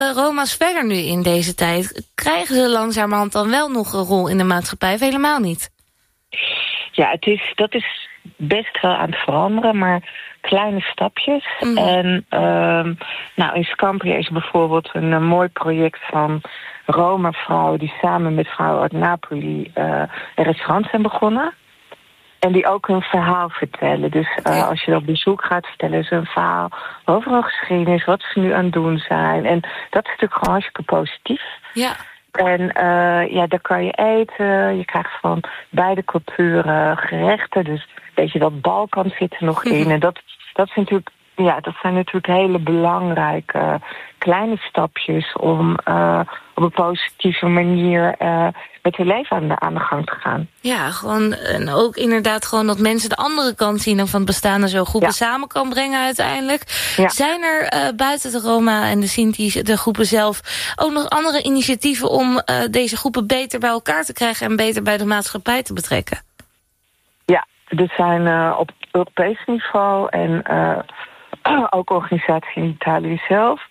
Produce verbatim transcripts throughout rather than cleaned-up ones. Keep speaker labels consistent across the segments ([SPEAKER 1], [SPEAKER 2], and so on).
[SPEAKER 1] Roma's verder nu in deze tijd? Krijgen ze langzamerhand dan wel nog een rol in de maatschappij of helemaal niet?
[SPEAKER 2] Ja, het is, dat is best wel aan het veranderen, maar kleine stapjes. Mm. En um, nou, in Scampia is bijvoorbeeld een, een mooi project van Roma-vrouwen die samen met vrouwen uit Napoli uh, een restaurant zijn begonnen. En die ook hun verhaal vertellen. Dus uh, als je op bezoek gaat, vertellen ze een verhaal over hun geschiedenis, wat ze nu aan het doen zijn. En dat is natuurlijk gewoon hartstikke positief.
[SPEAKER 1] Ja. En
[SPEAKER 2] uh, ja, daar kan je eten. Je krijgt van beide culturen gerechten. Dus weet je, dat Balkan zit er nog in. En dat, dat, is natuurlijk, ja, dat zijn natuurlijk hele belangrijke kleine stapjes om uh, op een positieve manier uh, met hun leven aan de, aan de gang te gaan.
[SPEAKER 1] Ja, gewoon en ook inderdaad gewoon dat mensen de andere kant zien en van het bestaan en zo groepen ja. samen kan brengen uiteindelijk. Ja. Zijn er uh, buiten de Roma en de Sinti's, de groepen zelf, ook nog andere initiatieven om uh, deze groepen beter bij elkaar te krijgen en beter bij de maatschappij te betrekken?
[SPEAKER 2] Ja, er zijn uh, op Europees niveau en uh, ook organisaties in Italië zelf.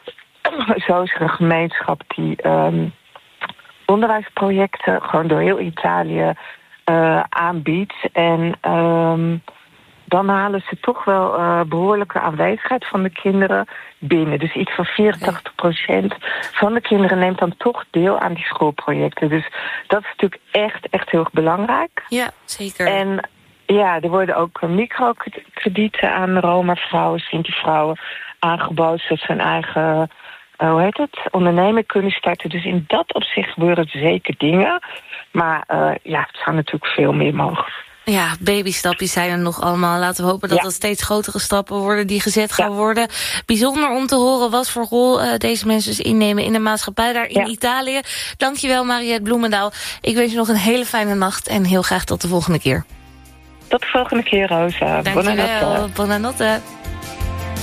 [SPEAKER 2] Zo is er een gemeenschap die um, onderwijsprojecten gewoon door heel Italië uh, aanbiedt. En um, dan halen ze toch wel uh, behoorlijke aanwezigheid van de kinderen binnen. Dus iets van vierentachtig procent van de kinderen neemt dan toch deel aan die schoolprojecten. Dus dat is natuurlijk echt, echt heel erg belangrijk.
[SPEAKER 1] Ja, zeker.
[SPEAKER 2] En ja, er worden ook microkredieten aan Roma-vrouwen, Sinti-vrouwen aangeboden, zodat ze hun eigen Uh, hoe heet het, onderneming kunnen starten. Dus in dat opzicht gebeuren zeker dingen. Maar uh, ja, het zou natuurlijk veel meer mogen.
[SPEAKER 1] Ja, babystapjes zijn er nog allemaal. Laten we hopen dat ja. er steeds grotere stappen worden die gezet gaan ja. worden. Bijzonder om te horen wat voor rol uh, deze mensen dus innemen in de maatschappij daar in ja. Italië. Dankjewel, Mariette Bloemendaal. Ik wens je nog een hele fijne nacht en heel graag tot de volgende keer.
[SPEAKER 2] Tot de volgende keer, Rosa.
[SPEAKER 1] Dankjewel. Buonanotte. Buonanotte.